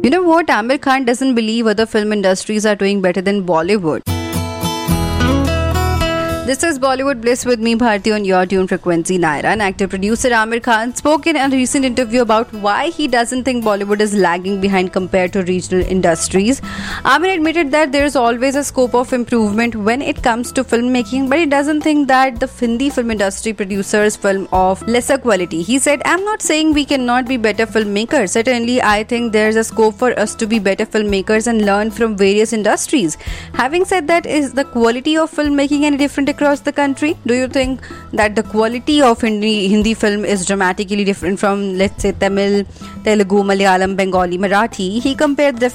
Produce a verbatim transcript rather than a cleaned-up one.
You know what? Amir Khan doesn't believe other film industries are doing better than Bollywood. This is Bollywood Bliss with me, Bharti, on your tune frequency. Naira, an actor-producer Amir Khan, spoke in a recent interview about why he doesn't think Bollywood is lagging behind compared to regional industries. Amir admitted that there is always a scope of improvement when it comes to filmmaking, but he doesn't think that the Hindi film industry produces film of lesser quality. He said, "I'm not saying we cannot be better filmmakers. Certainly, I think there's a scope for us to be better filmmakers and learn from various industries." Having said that, is the quality of filmmaking any different across the country? Do you think that the quality of Hindi, Hindi film is dramatically different from, let's say, Tamil, Telugu, Malayalam, Bengali, Marathi? He compared the